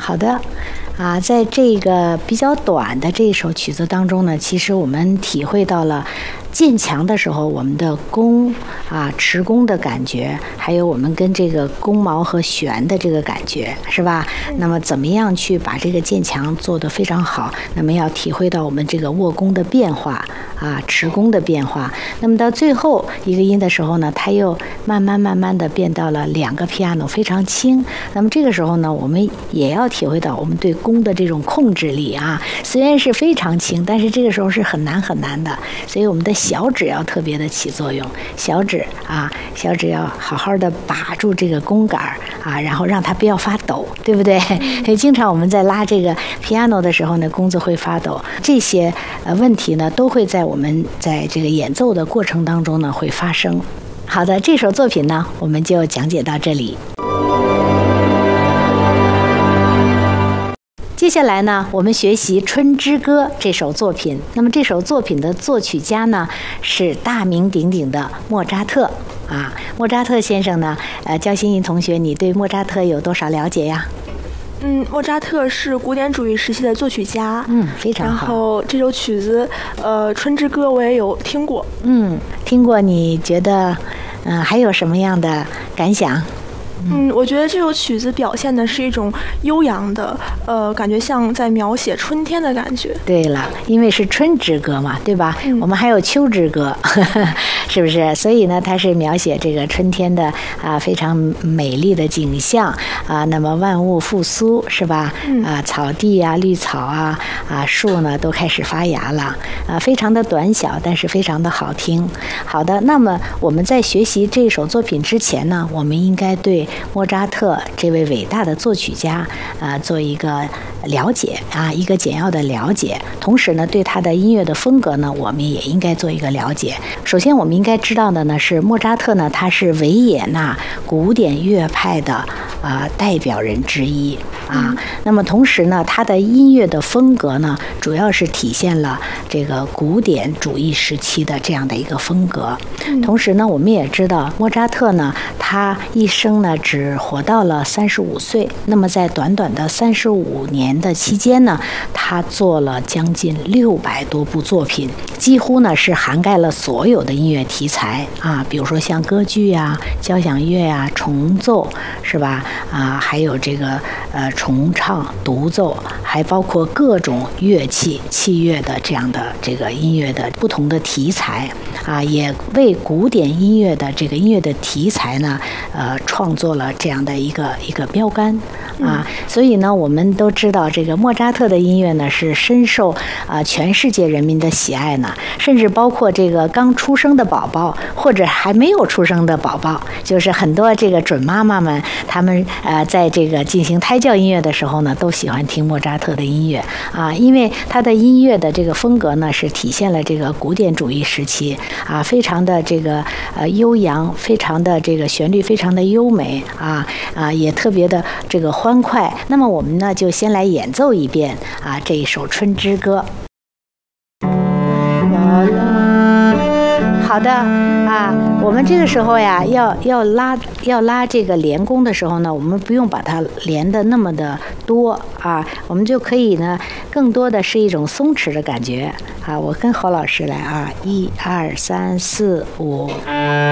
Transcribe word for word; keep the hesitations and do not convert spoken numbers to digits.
好的。啊，在这个比较短的这一首曲子当中呢，其实我们体会到了渐强的时候我们的弓啊持弓的感觉，还有我们跟这个弓毛和弦的这个感觉，是吧？那么怎么样去把这个渐强做得非常好？那么要体会到我们这个握弓的变化啊，持弓的变化。那么到最后一个音的时候呢，它又慢慢慢慢的变到了两个 piano 非常轻。那么这个时候呢，我们也要体会到我们对弓的这种控制力啊，虽然是非常轻，但是这个时候是很难很难的，所以我们的小指要特别的起作用，小指啊，小指要好好的把住这个弓杆啊，然后让它不要发抖，对不对？所以经常我们在拉这个 piano 的时候呢，弓子会发抖，这些呃问题呢，都会在我们在这个演奏的过程当中呢会发生。好的，这首作品呢，我们就讲解到这里。接下来呢，我们学习《春之歌》这首作品。那么这首作品的作曲家呢是大名鼎鼎的莫扎特啊。莫扎特先生呢，呃，焦欣怡同学，你对莫扎特有多少了解呀？ 嗯，莫扎特是古典主义时期的作曲家， 嗯，非常好。 然后这首曲子，呃，《春之歌》我也有听过。 嗯，听过，你觉得，嗯、呃，还有什么样的感想？ 嗯，我觉得这首曲子表现的是一种悠扬的，呃，感觉像在描写春天的感觉。 对了，因为是春之歌嘛，对吧？嗯、我们还有秋之歌，呵呵，是不是？所以呢，它是描写这个春天的啊非常美丽的景象啊。那么万物复苏，是吧？嗯、啊，草地啊、绿草啊、啊树呢都开始发芽了啊，非常的短小，但是非常的好听。好的，那么我们在学习这首作品之前呢，我们应该对莫扎特这位伟大的作曲家，呃，做一个了解啊，一个简要的了解。同时呢，对他的音乐的风格呢，我们也应该做一个了解。首先，我们应该知道的呢是，莫扎特呢，他是维也纳古典乐派的啊、呃、代表人之一啊。嗯、那么同时呢，他的音乐的风格呢，主要是体现了这个古典主义时期的这样的一个风格。嗯、同时呢，我们也知道莫扎特呢，他一生呢只活到了三十五岁。那么在短短的三十五年的期间呢，他做了将近六百多部作品，几乎呢是涵盖了所有的音乐题材啊，比如说像歌剧呀、交响乐呀、重奏，是吧？啊，还有这个呃重唱、独奏，还包括各种乐器、器乐的这样的这个音乐的不同的题材啊，也为古典音乐的这个音乐的题材呢，呃，创作了这样的一个一个标杆啊。所以呢，我们都知道这个莫扎特的音乐呢是深受啊全世界人民的喜爱呢，甚至包括这个刚出生的宝宝或者还没有出生的宝宝，就是很多这个准妈妈们，他们呃在这个进行胎教音乐的时候呢，都喜欢听莫扎特的音乐啊，因为他的音乐的这个风格呢是体现了这个古典主义时期啊，非常的这个呃悠扬，非常的这个旋律非常的优美啊啊，也特别的这个欢快。那么我们呢就先来演奏一遍啊这一首《春之歌》。好的啊，我们这个时候呀，要要拉要拉这个连弓的时候呢，我们不用把它连的那么的多啊，我们就可以呢，更多的是一种松弛的感觉啊。我跟侯老师来啊，一二三四五。